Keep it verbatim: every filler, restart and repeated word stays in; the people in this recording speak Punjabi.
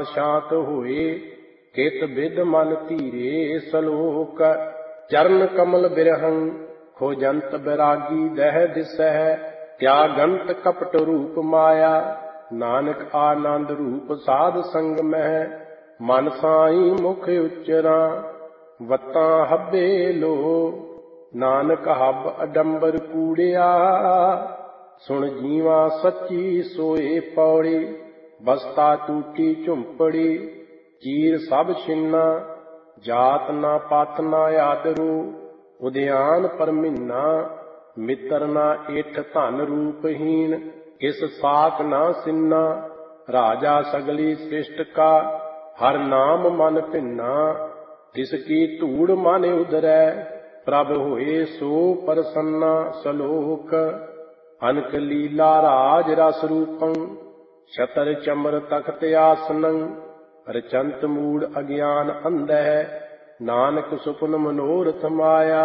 ਸ਼ਾਂਤ ਹੋਏ, ਕਿਤ ਬਿਦ ਮਨ ਧੀਰੇ ਸਲੋਕ। ਚਰਨ ਕਮਲ ਬਿਰਹੰ ਖੋਜੰਤ ਬਿਰਾਗੀ ਦਹਿ ਦਿਸਹਿ, ਤਿਆਗੰਤ ਕਪਟ ਰੂਪ ਮਾਇਆ, ਨਾਨਕ ਆਨੰਦ ਰੂਪ ਸਾਧ ਸੰਗ ਮਹਿ। ਮਨ ਸਾਈ ਮੁਖ ਉਚਰਾਂ ਵਤਾਂ ਹੱਬੇ ਲੋ, ਨਾਨਕ ਹੱਬ ਅਡੰਬਰ ਕੂੜਿਆ। ਸੁਣ ਜੀਵਾ ਸੱਚੀ ਸੋਏ ਪੌੜੀ, ਬਸਤਾ ਟੂਟੀ ਝੁੰਪੜੀ। ਚੀਰ ਸਭ ਛਿੰਨਾ ਜਾਤ ਨਾ ਪਤ ਨਾ ਆਦਰੂ, ਉਦਿਆਨ ਪਰਮੀਨਾ ਮਿੱਤਰ ਨਾ ਇਠ ਧਨ ਰੂਪਹੀਨ। ਕਿਸ ਸਾਕ ਨਾ ਸਿੰਨਾ ਰਾਜਾ ਸਗਲੀ ਸ੍ਰਿਸ਼ਟ ਕਾ, ਹਰ ਨਾਮ ਮਨ ਭਿੰਨਾ। ਤਿਸ ਕੀ ਧੂੜ ਮਨ ਉਦਰੈ, ਪ੍ਰਭ ਹੋਏ ਸੋ ਪ੍ਰਸੰਨਾ ਸਲੋਕ। ਅਨਕ ਲੀਲਾ ਰਾਜ ਰਸ ਰੂਪੰ, ਛਤਰ ਚਮਰ ਤਖਤ ਆਸਨੰ। ਰਚੰਤ ਮੂੜ ਅਗਿਆਨ ਅੰਧਹਿ, ਨਾਨਕ ਸੁਪਨ ਮਨੋਰਥ ਮਾਇਆ।